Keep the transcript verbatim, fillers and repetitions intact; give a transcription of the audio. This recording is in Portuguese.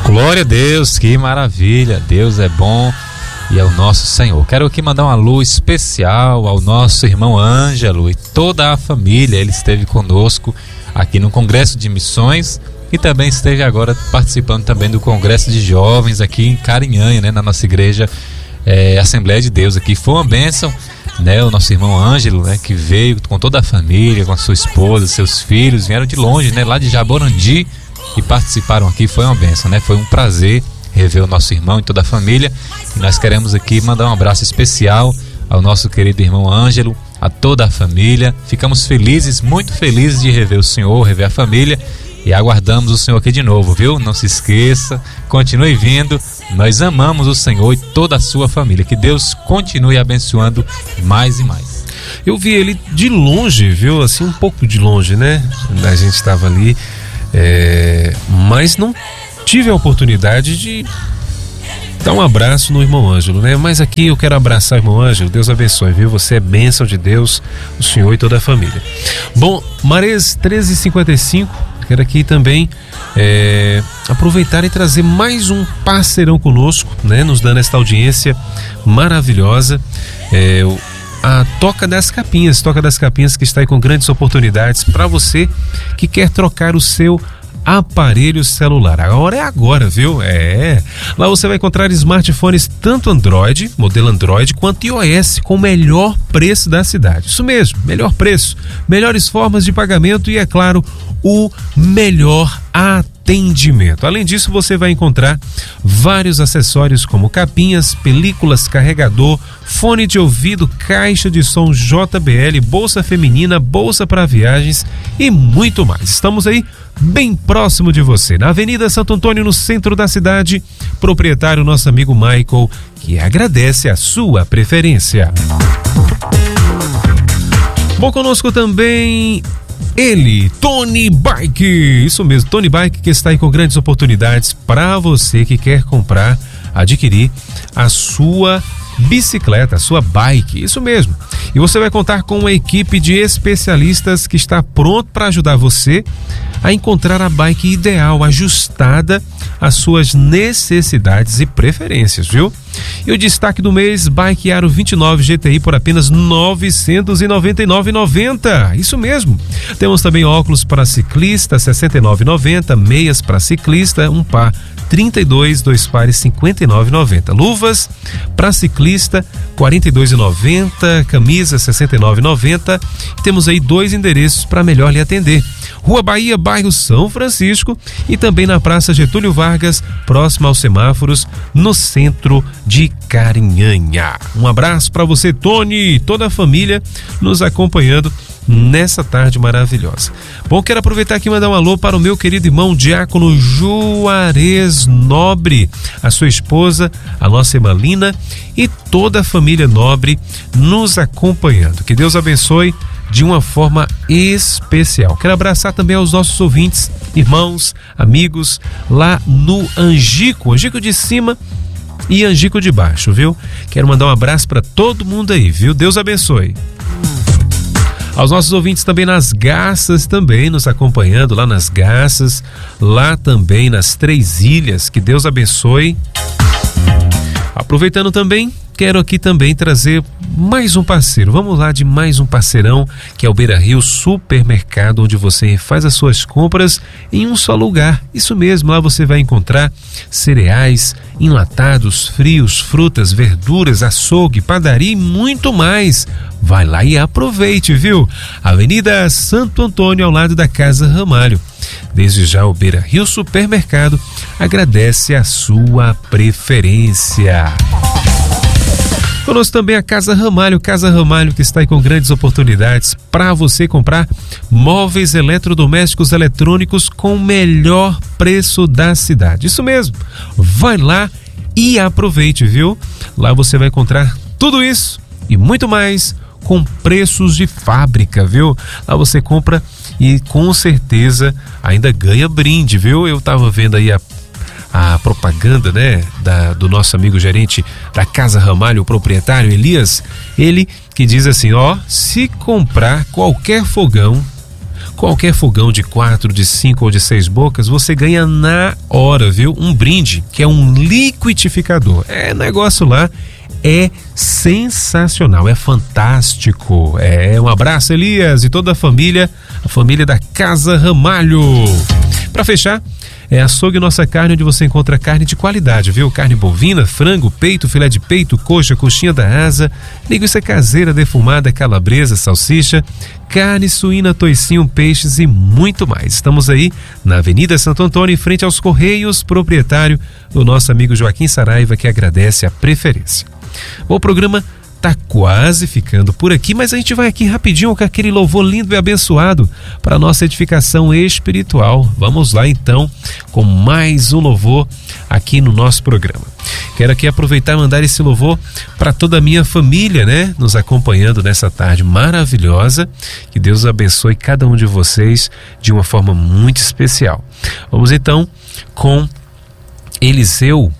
Glória a Deus, que maravilha, Deus é bom e é o nosso Senhor. Quero aqui mandar uma alô especial ao nosso irmão Ângelo e toda a família. Ele esteve conosco aqui no Congresso de Missões e também esteve agora participando também do Congresso de Jovens aqui em Carinhanha, né, na nossa igreja é, Assembleia de Deus aqui. Foi uma bênção, né, o nosso irmão Ângelo, né, que veio com toda a família, com a sua esposa, seus filhos, vieram de longe, né, lá de Jaborandi, e participaram aqui. Foi uma bênção, né? Foi um prazer rever o nosso irmão e toda a família. E nós queremos aqui mandar um abraço especial ao nosso querido irmão Ângelo, a toda a família. Ficamos felizes, muito felizes de rever o senhor, rever a família, e aguardamos o senhor aqui de novo, viu? Não se esqueça, continue vindo. Nós amamos o senhor e toda a sua família. Que Deus continue abençoando mais e mais. Eu vi ele de longe, viu? Assim, um pouco de longe, né? A gente estava ali. É, mas não tive a oportunidade de dar um abraço no irmão Ângelo, né? Mas aqui eu quero abraçar o irmão Ângelo. Deus abençoe, viu? Você é bênção de Deus, o senhor e toda a família. Bom, Marês treze e cinquenta e cinco, quero aqui também é, aproveitar e trazer mais um parceirão conosco, né? Nos dando esta audiência maravilhosa. É, o A Toca das Capinhas, Toca das Capinhas, que está aí com grandes oportunidades para você que quer trocar o seu aparelho celular. A hora é agora, viu? É. Lá você vai encontrar smartphones tanto Android, modelo Android, quanto iOS, com o melhor preço da cidade. Isso mesmo, melhor preço, melhores formas de pagamento e, é claro, o melhor atendimento. Além disso, você vai encontrar vários acessórios como capinhas, películas, carregador, fone de ouvido, caixa de som J B L, bolsa feminina, bolsa para viagens e muito mais. Estamos aí bem próximo de você, na Avenida Santo Antônio, no centro da cidade. Proprietário, nosso amigo Michael, que agradece a sua preferência. Bom, conosco também ele, Tony Bike. Isso mesmo, Tony Bike, que está aí com grandes oportunidades para você que quer comprar, adquirir a sua bicicleta, a sua bike, isso mesmo. E você vai contar com uma equipe de especialistas que está pronto para ajudar você a encontrar a bike ideal, ajustada às suas necessidades e preferências, viu? E o destaque do mês, Bike Aro vinte e nove G T I por apenas novecentos e noventa e nove reais e noventa centavos. Isso mesmo. Temos também óculos para ciclista, sessenta e nove reais e noventa centavos, meias para ciclista, um par trinta e dois, dois pares cinquenta e nove reais e noventa centavos. Luvas para ciclista, quarenta e dois reais e noventa centavos, camisa sessenta e nove reais e noventa centavos. E temos aí dois endereços para melhor lhe atender. Rua Bahia, bairro São Francisco, e também na Praça Getúlio Vargas, próximo aos semáforos, no centro de Carinhanha. Um abraço para você, Tony, e toda a família nos acompanhando nessa tarde maravilhosa. Bom, quero aproveitar aqui e mandar um alô para o meu querido irmão Diácono Juarez Nobre, a sua esposa, a nossa irmã Lina e toda a família Nobre nos acompanhando. Que Deus abençoe de uma forma especial. Quero abraçar também aos nossos ouvintes, irmãos, amigos, lá no Angico, Angico de cima e Angico de baixo, viu? Quero mandar um abraço para todo mundo aí, viu? Deus abençoe. Aos nossos ouvintes também nas Garças, também nos acompanhando lá nas Garças, lá também nas Três Ilhas, que Deus abençoe. Aproveitando também, quero aqui também trazer mais um parceiro. Vamos lá de mais um parceirão, que é o Beira Rio Supermercado, onde você faz as suas compras em um só lugar. Isso mesmo, lá você vai encontrar cereais, enlatados, frios, frutas, verduras, açougue, padaria e muito mais. Vai lá e aproveite, viu? Avenida Santo Antônio, ao lado da Casa Ramalho. Desde já o Beira Rio Supermercado agradece a sua preferência. Conosco também a Casa Ramalho, Casa Ramalho, que está aí com grandes oportunidades para você comprar móveis eletrodomésticos eletrônicos com o melhor preço da cidade. Isso mesmo, vai lá e aproveite, viu? Lá você vai encontrar tudo isso e muito mais com preços de fábrica, viu? Lá você compra e com certeza ainda ganha brinde, viu? Eu tava vendo aí a a propaganda, né, da, do nosso amigo gerente da Casa Ramalho, o proprietário Elias, ele que diz assim, ó, se comprar qualquer fogão qualquer fogão de quatro, de cinco ou de seis bocas, você ganha na hora, viu? Um brinde, que é um liquidificador. É, negócio lá é sensacional, é fantástico. É, um abraço, Elias, e toda a família, a família da Casa Ramalho. Para fechar, é Açougue Nossa Carne, onde você encontra carne de qualidade, viu? Carne bovina, frango, peito, filé de peito, coxa, coxinha da asa, linguiça caseira, defumada, calabresa, salsicha, carne suína, toicinho, peixes e muito mais. Estamos aí na Avenida Santo Antônio, em frente aos Correios, proprietário do nosso amigo Joaquim Saraiva, que agradece a preferência. Bom, o programa tá quase ficando por aqui, mas a gente vai aqui rapidinho com aquele louvor lindo e abençoado para nossa edificação espiritual. Vamos lá então com mais um louvor aqui no nosso programa. Quero aqui aproveitar e mandar esse louvor para toda a minha família, né? Nos acompanhando nessa tarde maravilhosa. Que Deus abençoe cada um de vocês de uma forma muito especial. Vamos então com Eliseu